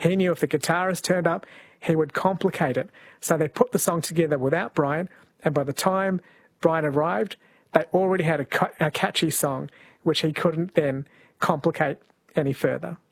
He knew if the guitarist turned up, he would complicate it. So they put the song together without Brian, and by the time Brian arrived, they already had a catchy song, which he couldn't then complicate any further.